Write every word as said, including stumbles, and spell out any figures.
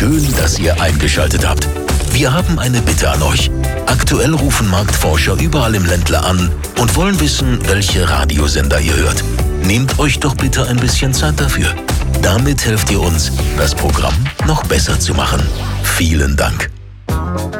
Schön, dass ihr eingeschaltet habt. Wir haben eine Bitte an euch. Aktuell rufen Marktforscher überall im Ländle an und wollen wissen, welche Radiosender ihr hört. Nehmt euch doch bitte ein bisschen Zeit dafür. Damit helft ihr uns, das Programm noch besser zu machen. Vielen Dank.